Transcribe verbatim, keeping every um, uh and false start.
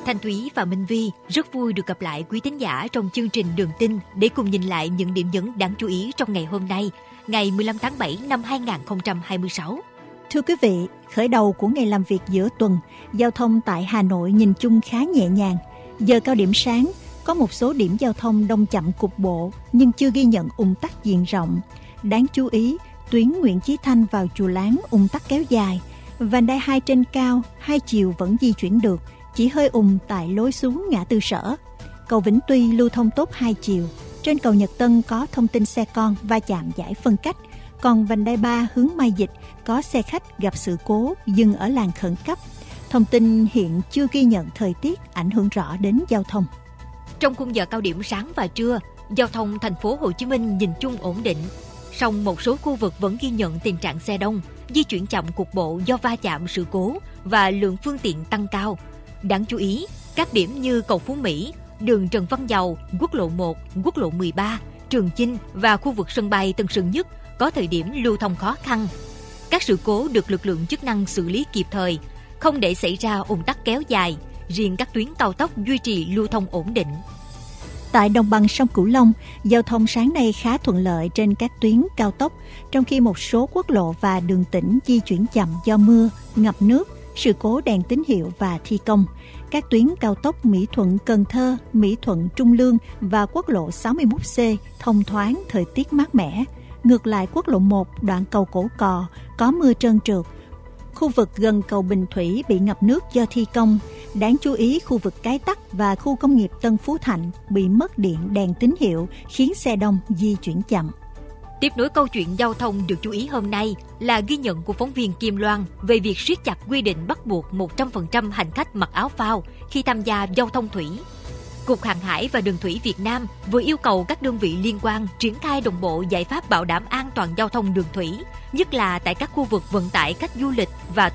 Thanh Thúy và Minh Vi rất vui được gặp lại quý thính giả trong chương trình Đường Tin để cùng nhìn lại những điểm nhấn đáng chú ý trong ngày hôm nay, ngày mười lăm tháng bảy năm hai nghìn không trăm hai mươi sáu. Thưa quý vị, khởi đầu của ngày làm việc giữa tuần, giao thông tại Hà Nội nhìn chung khá nhẹ nhàng. Giờ cao điểm sáng, có một số điểm giao thông đông chậm cục bộ nhưng chưa ghi nhận ùn tắc diện rộng. Đáng chú ý, tuyến Nguyễn Chí Thanh vào Chùa Láng ùn tắc kéo dài. Vành đai hai trên cao, hai chiều vẫn di chuyển được, chỉ hơi ùn tại lối xuống ngã tư Sở. Cầu Vĩnh Tuy lưu thông tốt hai chiều. Trên cầu Nhật Tân có thông tin xe con va chạm giải phân cách. Còn vành đai ba hướng Mai Dịch có xe khách gặp sự cố dừng ở làn khẩn cấp. Thông tin hiện chưa ghi nhận thời tiết ảnh hưởng rõ đến giao thông. Trong khung giờ cao điểm sáng và trưa, giao thông thành phố Hồ Chí Minh nhìn chung ổn định. Song một số khu vực vẫn ghi nhận tình trạng xe đông, di chuyển chậm cục bộ do va chạm sự cố và lượng phương tiện tăng cao. Đáng chú ý, các điểm như cầu Phú Mỹ, đường Trần Văn Dầu, quốc lộ một, quốc lộ mười ba, Trường Chinh và khu vực sân bay Tân Sơn Nhất có thời điểm lưu thông khó khăn. Các sự cố được lực lượng chức năng xử lý kịp thời, không để xảy ra ùn tắc kéo dài. Riêng các tuyến cao tốc duy trì lưu thông ổn định. Tại đồng bằng sông Cửu Long, giao thông sáng nay khá thuận lợi trên các tuyến cao tốc, trong khi một số quốc lộ và đường tỉnh di chuyển chậm do mưa, ngập nước, sự cố đèn tín hiệu và thi công. Các tuyến cao tốc Mỹ Thuận - Cần Thơ, Mỹ Thuận - Trung Lương và quốc lộ sáu mươi mốt C thông thoáng, thời tiết mát mẻ. Ngược lại, quốc lộ một đoạn cầu Cổ Cò có mưa trơn trượt. Khu vực gần cầu Bình Thủy bị ngập nước do thi công. Đáng chú ý, khu vực Cái Tắc và khu công nghiệp Tân Phú Thạnh bị mất điện đèn tín hiệu, khiến xe đông di chuyển chậm. Tiếp nối câu chuyện giao thông được chú ý hôm nay là ghi nhận của phóng viên Kim Loan về việc siết chặt quy định bắt buộc một trăm phần trăm hành khách mặc áo phao khi tham gia giao thông thủy. Cục Hàng hải và Đường thủy Việt Nam vừa yêu cầu các đơn vị liên quan triển khai đồng bộ giải pháp bảo đảm an toàn giao thông đường thủy, nhất là tại các khu vực vận tải khách du lịch và